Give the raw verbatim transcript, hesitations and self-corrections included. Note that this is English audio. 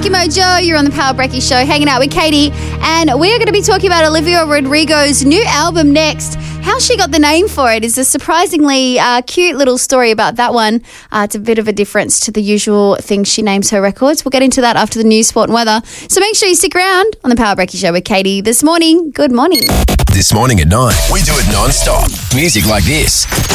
Eskimo Joe. You're on the Power Brecky Show, hanging out with Katie, and we are going to be talking about Olivia Rodrigo's new album next. How she got the name for it is a surprisingly uh, cute little story about that one. Uh, it's a bit of a difference to the usual things she names her records. We'll get into that after the news, sport and weather. So make sure you stick around on the Power Brecky Show with Katie this morning. Good morning. This morning at nine, we do it non-stop. Music like this.